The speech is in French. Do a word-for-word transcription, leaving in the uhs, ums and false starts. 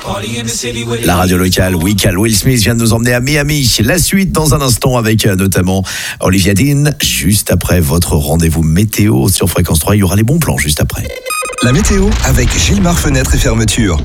La radio locale, Weekal, Will Smith vient de nous emmener à Miami. La suite dans un instant avec euh, notamment Olivia Dean. Juste après votre rendez-vous météo sur Fréquence trois, il y aura les bons plans juste après. La météo avec Gilmar Fenêtre et Fermeture.